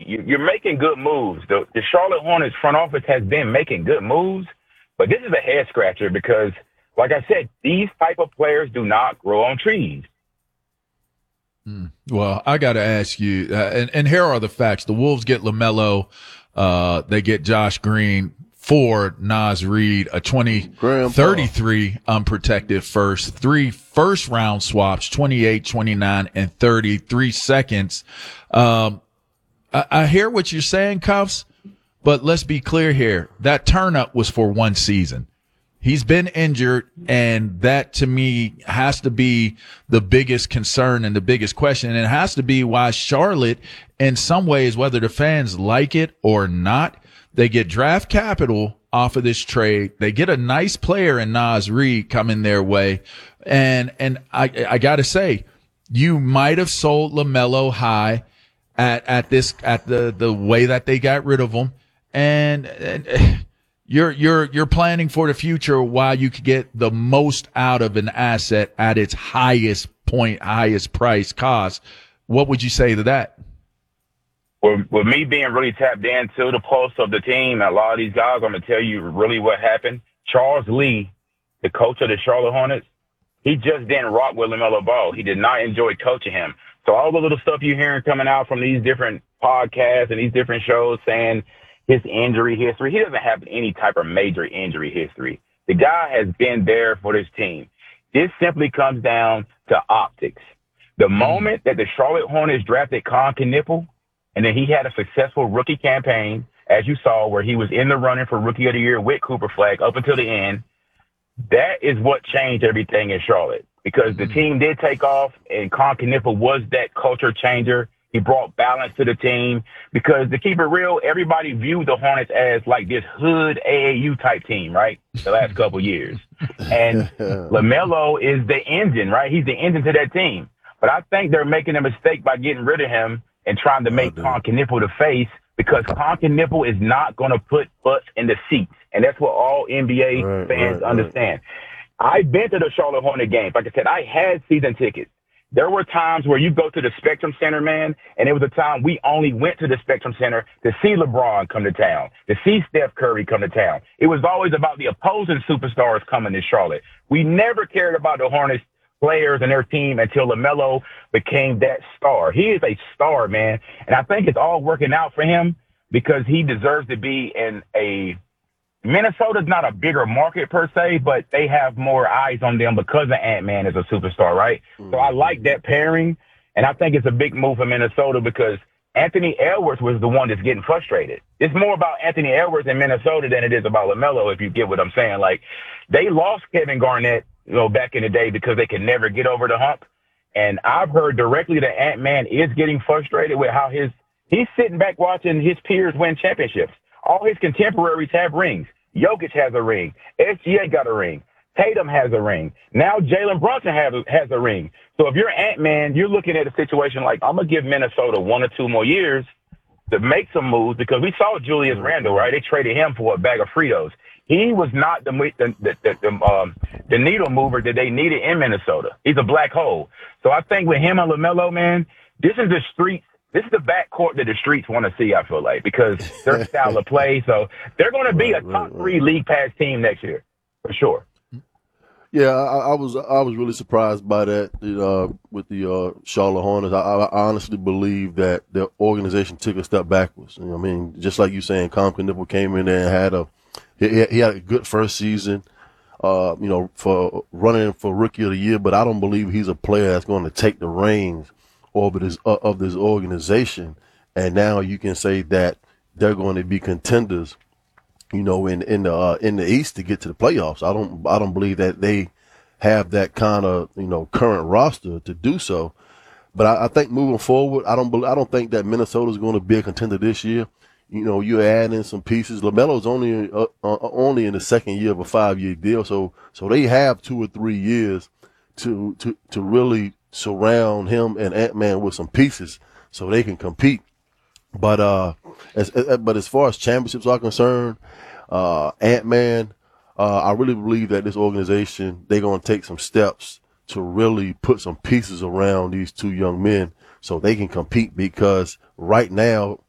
you're making good moves. The Charlotte Hornets front office has been making good moves, but this is a head scratcher because, like I said, these type of players do not grow on trees. Well, I got to ask you, and here are the facts. The Wolves get LaMelo. They get Josh Green for Naz Reid, a 33 unprotected first, 3 first-round swaps, 28, 29, and 33 seconds. I hear what you're saying, Cuffs, but let's be clear here. That turn-up was for one season. He's been injured, and that to me has to be the biggest concern and the biggest question. And it has to be why Charlotte, in some ways, whether the fans like it or not, they get draft capital off of this trade. They get a nice player in Naz Reid coming their way. And I got to say, you might have sold LaMelo high at the way that they got rid of him. And You're planning for the future while you could get the most out of an asset at its highest point, highest price cost. What would you say to that? With me being really tapped into the pulse of the team, a lot of these guys, I'm going to tell you really what happened. Charles Lee, the coach of the Charlotte Hornets, he just didn't rock with LaMelo Ball. He did not enjoy coaching him. So all the little stuff you're hearing coming out from these different podcasts and these different shows saying his injury history, he doesn't have any type of major injury history. The guy has been there for this team. This simply comes down to optics. The moment that the Charlotte Hornets drafted Con Knipple, and then he had a successful rookie campaign, as you saw, where he was in the running for Rookie of the Year with Cooper Flagg up until the end, that is what changed everything in Charlotte. Because the team did take off, and Con Knipple was that culture changer. He brought balance to the team because, to keep it real, everybody viewed the Hornets as like this hood AAU type team, right? The last couple years. And LaMelo is the engine, right? He's the engine to that team. But I think they're making a mistake by getting rid of him and trying to make Con Knipple the face, because Con Knipple is not going to put butts in the seats. And that's what all NBA fans understand. I've been to the Charlotte Hornet games. Like I said, I had season tickets. There were times where you go to the Spectrum Center, man, and it was a time we only went to the Spectrum Center to see LeBron come to town, to see Steph Curry come to town. It was always about the opposing superstars coming to Charlotte. We never cared about the Hornets players and their team until LaMelo became that star. He is a star, man, and I think it's all working out for him because he deserves to be in a – Minnesota's not a bigger market per se, but they have more eyes on them because of Ant-Man as a superstar, right? So I like that pairing, and I think it's a big move for Minnesota because Anthony Edwards was the one that's getting frustrated. It's more about Anthony Edwards in Minnesota than it is about LaMelo, if you get what I'm saying. Like, they lost Kevin Garnett, back in the day because they could never get over the hump, and I've heard directly that Ant-Man is getting frustrated with how he's sitting back watching his peers win championships. All his contemporaries have rings. Jokic has a ring. SGA got a ring. Tatum has a ring. Now Jalen Brunson has a ring. So if you're Ant-Man, you're looking at a situation like, I'm going to give Minnesota 1 or 2 more years to make some moves, because we saw Julius Randle, right? They traded him for a bag of Fritos. He was not the needle mover that they needed in Minnesota. He's a black hole. So I think with him and LaMelo, man, this is the streets. This is the backcourt that the streets want to see, I feel like, because their style of play. So they're going to be a top 3 league pass team next year, for sure. Yeah, I was really surprised by that with the Charlotte Hornets. I honestly believe that the organization took a step backwards. I mean, just like you saying, Con Knipple came in there and he had a good first season, for running for Rookie of the Year. But I don't believe he's a player that's going to take the reins of this organization. And now you can say that they're going to be contenders, in the East to get to the playoffs. I don't believe that they have that kind of, current roster to do so. But I think moving forward, I don't think that Minnesota is going to be a contender this year. You add in some pieces. LaMelo's only in the second year of a 5-year deal, so they have 2 or 3 years to really surround him and Ant-Man with some pieces so they can compete. But as far as championships are concerned, Ant-Man, I really believe that this organization, they're going to take some steps to really put some pieces around these 2 young men so they can compete, because right now